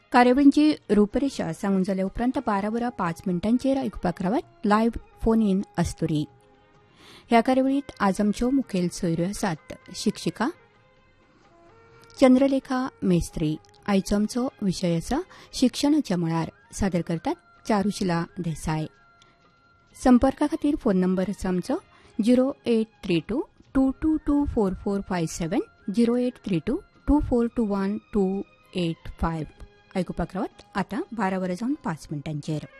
कार्यावळींची रूपरेषा सांगून जाल्या उपरांत 12:05 आयकुपाक रावात लायव्ह फोन इन अस्तुरी. ह्या कार्यावळीत आज आमच्यो मुखेल सोयऱ्यो आसात. शिक्षिका चंद्रलेखा मेस्त्री. आयचो आमचो विशय आसा शिक्षणाच्या मळार. सादर करतात चारुशिला देसाय. संपर्का खातीर फोन नंबर आसा आमचो 0832 2224457 0832 2421 285. आयकुपाक रावात आतां 12:05